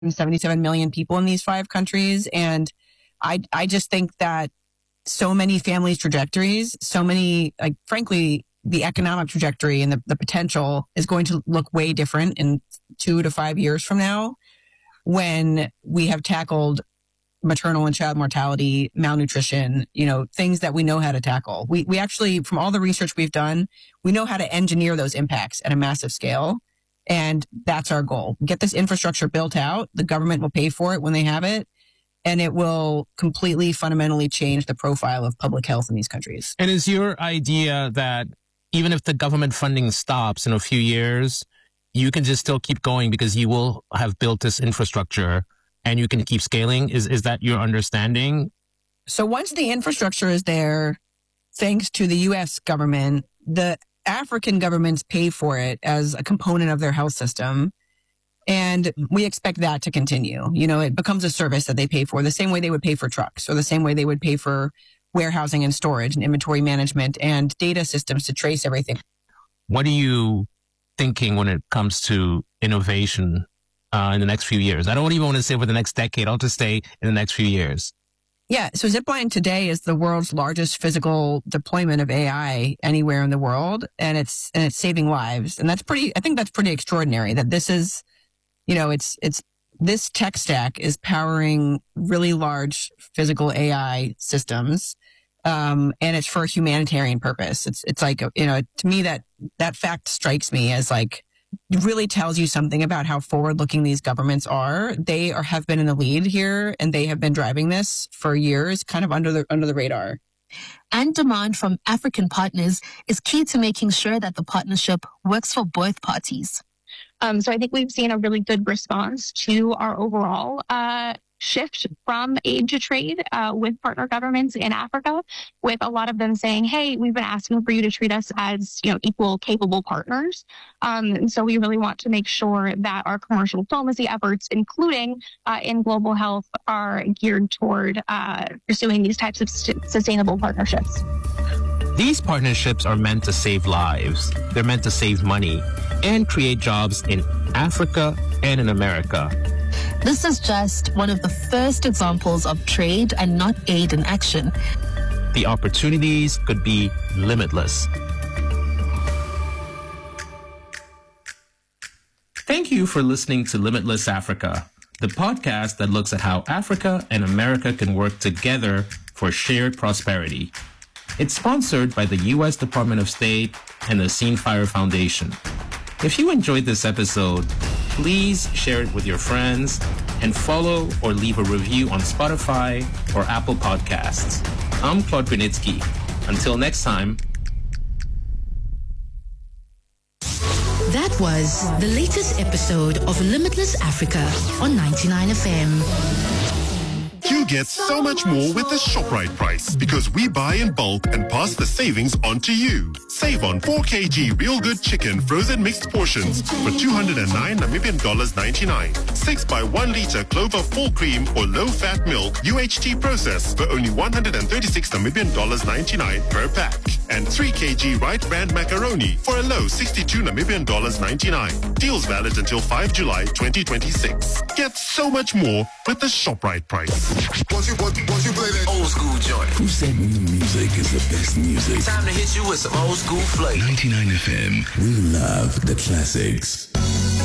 77 million people in these 5 countries. And I just think that so many families' trajectories, so many, like, frankly, the economic trajectory and the potential is going to look way different in 2 to 5 years from now when we have tackled maternal and child mortality, malnutrition, things that we know how to tackle. We actually, from all the research we've done, we know how to engineer those impacts at a massive scale. And that's our goal. Get this infrastructure built out. The government will pay for it when they have it. And it will completely fundamentally change the profile of public health in these countries. And is your idea that even if the government funding stops in a few years, you can just still keep going because you will have built this infrastructure and you can keep scaling? Is that your understanding? So once the infrastructure is there, thanks to the U.S. government, the African governments pay for it as a component of their health system. And we expect that to continue. It becomes a service that they pay for the same way they would pay for trucks or the same way they would pay for warehousing and storage and inventory management and data systems to trace everything. What are you thinking when it comes to innovation in the next few years? I don't even want to say over the next decade. I'll just say in the next few years. Yeah. So Zipline today is the world's largest physical deployment of AI anywhere in the world. And it's saving lives. And I think that's pretty extraordinary that this is, this tech stack is powering really large physical AI systems. And it's for a humanitarian purpose. It's like, to me, that fact strikes me as like, really tells you something about how forward-looking these governments are. They have been in the lead here, and they have been driving this for years, kind of under the radar. And demand from African partners is key to making sure that the partnership works for both parties. So I think we've seen a really good response to our overall shift from aid to trade with partner governments in Africa, with a lot of them saying, hey, we've been asking for you to treat us as equal, capable partners. And so we really want to make sure that our commercial diplomacy efforts, including in global health, are geared toward pursuing these types of sustainable partnerships. These partnerships are meant to save lives. They're meant to save money and create jobs in Africa and in America. This is just one of the first examples of trade and not aid in action. The opportunities could be limitless. Thank you for listening to Limitless Africa, the podcast that looks at how Africa and America can work together for shared prosperity. It's sponsored by the U.S. Department of State and the Scene Fire Foundation. If you enjoyed this episode, please share it with your friends and follow or leave a review on Spotify or Apple Podcasts. I'm Claude Grunitzky. Until next time. That was the latest episode of Limitless Africa on 99 FM. You get so much more with the ShopRite price because we buy in bulk and pass the savings on to you. Save on 4 kg Real Good Chicken frozen mixed portions for 209 Namibian dollars 99. 6 by 1 liter Clover full cream or low-fat milk UHT process for only 136 Namibian dollars 99 per pack. And 3 kg Right Brand macaroni for a low 62 Namibian dollars 99. Deals valid until 5 July 2026. Get so much more with the ShopRite price. Once you play that old school joint. Who said new music is the best music? Time to hit you with some old school flavor. 99 FM. We love the classics.